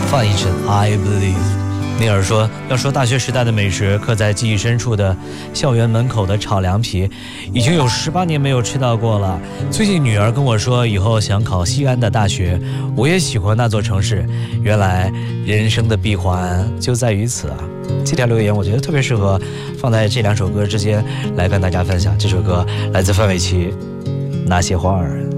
翻译成 I believe。尼尔说，要说大学时代的美食，刻在记忆深处的校园门口的炒凉皮，已经有18年没有吃到过了。最近女儿跟我说，以后想考西安的大学，我也喜欢那座城市。原来人生的闭环就在于此啊！这条留言我觉得特别适合放在这2首歌之间来跟大家分享。这首歌来自范玮琪，《那些花儿》。